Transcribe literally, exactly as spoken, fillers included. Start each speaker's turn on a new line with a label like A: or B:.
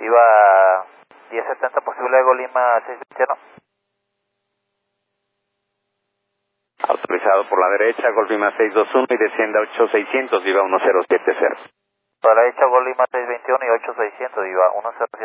A: Iba diez setenta, posible de Golima seis veintiuno.
B: Autorizado por la derecha, Golima seis dos uno y descienda ocho seiscientos, viva uno cero siete cero.
A: Por la derecha Golima seis veintiuno y ocho seiscientos, iba uno cero siete cero.